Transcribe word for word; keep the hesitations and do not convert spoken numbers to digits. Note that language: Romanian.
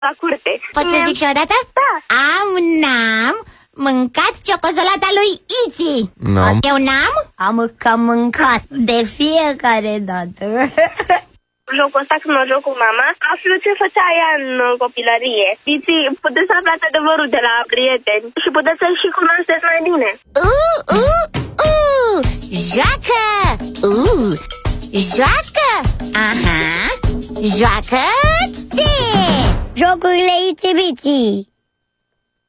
la curte. Poți să zic și o dată? Da. Am, n-am mâncat ciocozolata lui Iți. N-am. Eu n-am? Am că mâncat de fiecare dată. Jocul ăsta, când mă joc cu mama, aflu ce făcea ea în copilărie. Iți, puteți să aflați adevărul de la prieteni și puteți să-i și cunoașteți mai bine. Uh, uh, uh, joacă! Uh, joacă! Aha! Joacă-te! Jocurile Itsy Bitsy.